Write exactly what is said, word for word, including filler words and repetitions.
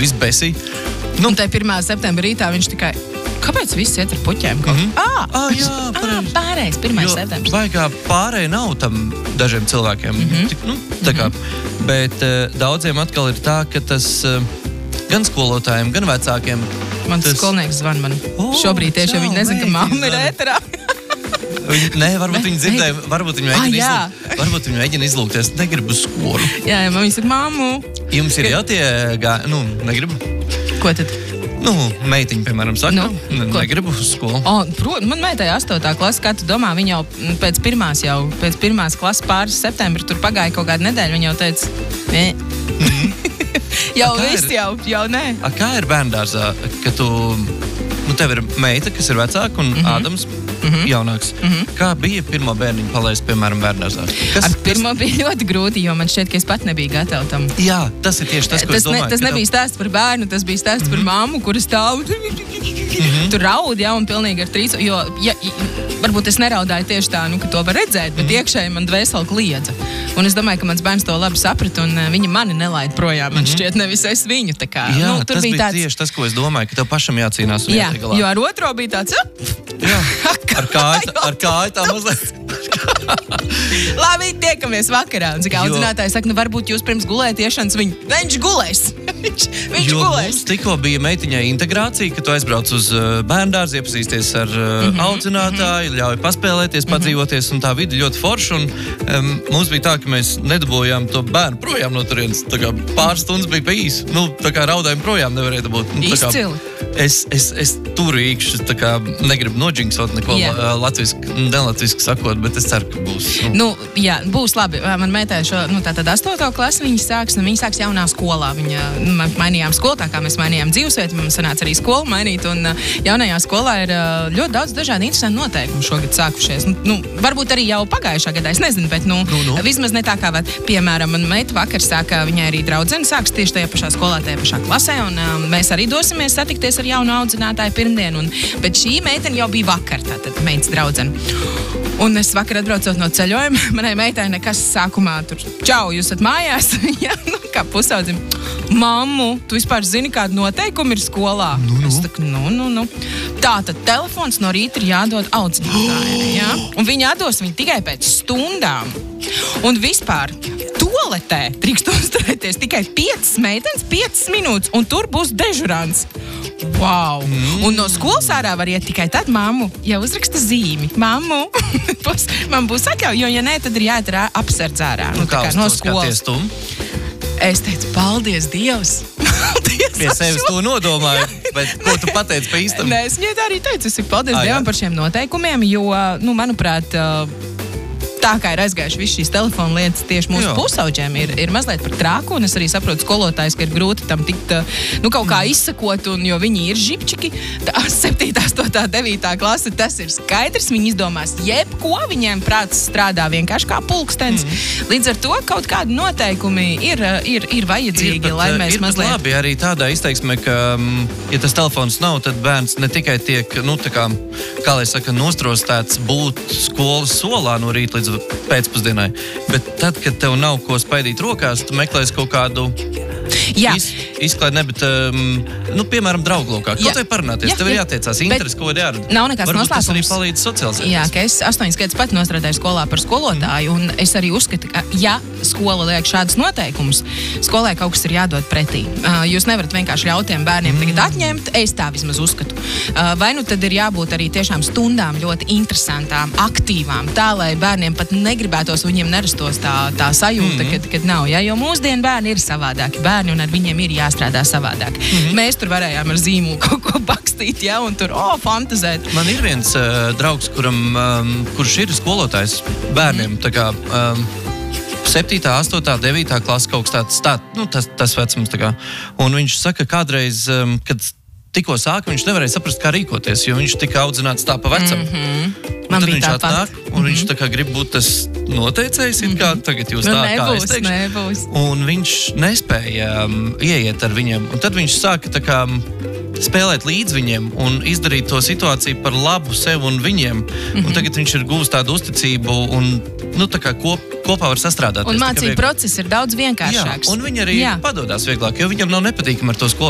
viss besī. Nu, un tai pirmā septembra rītā viņš tikai, kāpēc viss iet ar puķiem? Mm-hmm. Ā, ah, jā, ah, pārējais, pirmais septembris. Baigā pārēj nav tam dažiem cilvēkiem. Mm-hmm. Tik, nu, tā kā, mm-hmm. Bet uh, daudziem atkal ir tā, ka tas uh, gan skolotājiem, gan vecākiem. Mans tas... skolnieks zvan man. Oh, Šobrīd tieši, jo viņi nezina, ka mamma ir ēterā. Viņi, nē, varbūt viņi dzirdēja, varbūt viņi mēģina, ah, izlūk, varbūt viņi mēģina izlūgties. Negribu uz skolu. Jā, jā, man viņi saka, mammu. Jums ir jau tie, gā, nu, negribu. Ko tad? Nu, meitiņa, piemēram, saka, nu, ne, negribu uz skolu. O, prot, man meitai astotā klasa, kā tu domā, viņa jau pēc pirmās jau, pēc pirmās klases pāris septembra, tur pagāja kaut kādu nedēļu, viņa jau teica, nē. Mm. jau viss, ir... jau, jau nē. A, kā ir bērndārzā, ka tu, nu, tev ir meita, kas ir vecāka, un mm-hmm. Ādams mm-hmm. jaunāks. Mm-hmm. Kā bija pirmo bērniņu palaist, piemēram, bērndārzā? Kas, Ar pirmo kas... bija ļoti grūti, jo man šķiet, ka es pat nebiju gatava tam. Jā, tas ir tieši tas, ko tas es domāju. Ne, tas nebija tev... stāsts par bērnu, tas bija stāsts mm-hmm. par mammu, kura stāv. Mm-hmm. Tur raud, jā, un pilnīgi ar trīcu, jo, ja, varbūt es neraudāju tieši tā, nu, ka to var redzēt, bet mm-hmm. iekšēji man dvēseli kliedza. Un es domāju, ka mans bērns to labi saprata, un uh, viņa mani nelaid projām, man mm-hmm. šķiet, nevis es viņu, tā kā. Jā, nu, tur tas bija, bija tāds... tieši tas, ko es domāju, ka tev pašam jācīnās un jā, jātiek galā. Jo ar otro bija tāds, jā, ar kāju, ar kāju tā mazliet. Labi, tiekamies vakarā. Un, kā audzinātāji saka, nu varbūt jūs pirms gulētiešanas viņu, viņš gulēs. viņš viņš jo gulēs. Mums tikko bija meitiņai integrācija, ka tu aizbrauc uz uh, bērndārzu, iepazīsties ar uh, mm-hmm, audzinātāju, mm-hmm. ļauj paspēlēties, mm-hmm. padzīvoties, un tā vidi ļoti forša. Un um, mums bija tā, ka mēs nedabūjām to bērnu projām no turienes. Tā kā pāris stundas bija pa īsu. Nu, tā kā raudājumu projām nevarēja dabūt. Nu, Izcili. Es, es, es turu īkšķi, tā kā negribu nodžingsot neko yeah. latviski, nelatviski sakot, bet es ceru, ka būs. Nu, nu jā, būs labi. Man meitai šo, nu tā tad astoto klasi viņa sāks, un viņa sāks jaunā skolā. Viņa, nu, mainījām skolu, tā kā mēs mainījām dzīvesvietu, mums sanāca arī skolu mainīt, un jaunajā skolā ir ļoti daudz dažādi interesanti noteikumi šogad sākušies. Nu, nu, varbūt arī jau pagājušā gadā, es nezinu, bet, nu, nu, nu. vismaz ne tā kā, var. Piemēram, man meita vakar sāka, viņai arī draudzene sāks tieši tajā pašā skolā, tajā pašā klasē, un um, mēs arī dosimies satikties ar jaunu audzinātāju pirmdien, un, bet šī meitene jau bija vakar, tātad meitas draudzene. Un es vakar atbraucot no ceļojuma, manai meitai nekas sākumā tur, čau, jūs esat mājās? Jā, nu, kā pusaudzim. Mammu, tu vispār zini, kāda noteikuma ir skolā? Nu, nu. Es tā, nu, nu, nu. Tātad telefons no rīta ir jādod audzinātājai, jā? Un viņi atdos viņu tikai pēc stundām. Un vispār toaletē drīkst uzturēties tikai piecas meitenes, piecas minūtes, un tur būs dežurants. Wow! Mm. Un no skolas ārā var iet tikai tad, mammu, ja uzraksta zīmi. Mammu, man būs atļauj, jo ja nē, tad ir jāiet apsardz ārā. Nu, kā kā, no skolas. Es teicu, paldies Dievs! Paldies Pie sevis to nodomāju, bet ko tu pateici pa īstam? Nē, es viņai tā arī teicu, es saku, paldies ah, Dievam jā. Par šiem noteikumiem, jo, nu, manuprāt, tā kā ir aizgājuši viss šīs telefona lietas tieši mūsu Jā. Pusauģiem, ir, ir mazliet par trāku, un es arī saprotu skolotājs, ka ir grūti tam tikt, nu, kaut kā izsakot, un jo viņi ir žipčiki, tā septītā, astotā, devītā klase, tas ir skaidrs, viņi izdomās jebko, viņiem prāts strādā vienkārši kā pulkstens. Mm. Līdz ar to kaut kādi noteikumi ir, ir, ir vajadzīgi, ir, bet, lai mēs ir, mazliet... Ir labi arī tādā izteiksmē, ka, ja tas telefons nav, tad bērns ne tikai tiek, nu, tā kā, kā lai saka, nostrostēts būt skolas solā no rīta līdz pēcpusdienai, bet tad, kad tev nav ko spaidīt rokās, tu meklēsi kaut kādu iz, izklaidu, ne, bet, um, nu, piemēram, drauglokā. Kaut vai parunāties, jā, tev ir jātiecās interesi, ko ir jārada. Nav nekāds noslēpums. Varbūt tas arī noslēpums. palīdz socializēties. Jā, ka es astoņas gadus pat nostrādāju skolā par skolotāju, un es arī uzskatu, ka, ja skola liek šādus noteikumus, skolai kaut kas ir jādod pretī. Uh, jūs nevarat vienkārši ļaut tiem bērniem mm. tagad atņemt, es tā vismaz uzskatu. Uh, vai nu tad ir jābūt arī tiešām stundām ļoti interesantām, aktīvām, tā, lai bērniem pat negribētos, viņiem nerastos tā, tā sajūta, mm. kad, kad nav, ja? Jo mūsdienu bērni ir savādāki bērni, un ar viņiem ir jāstrādā savādāk. Mm. Mēs tur varējām ar zīmolu kaut ko bakstīt, ja? Un tur, o, oh, fantazēt. Man ir viens uh, draugs, kuram, um, kurš ir skolotājs bērniem, mm. tā kā um, septītā, astotā, devītā klasa kaut kas tāds, tā, nu, tas, tas vecums, tā kā. Un viņš saka, kādreiz, um, kad tikko sāka, viņš nevarēja saprast, kā rīkoties, jo viņš tika audzināts tā pa vecam. Mm-hmm. Un tad viņš atnāk, un mm-hmm. viņš tā kā grib būt tas noteicējs, it kā tagad jūs nu, tā, nebūs, kā es teikšu. Nebūs. Un viņš nespēja um, ieiet ar viņiem. Un tad viņš sāka tā kā spēlēt līdz viņiem un izdarīt to situāciju par labu sev un viņiem. Mm-hmm. Un tagad viņš ir gūst tādu uzticību un, nu, tā kā kop, kopā var sastrādāties. Un mācību process ir daudz vienkāršāks. Jā, un viņi arī Jā. Padodās vieglāk, jo viņam nav nepatīkami ar to skolu.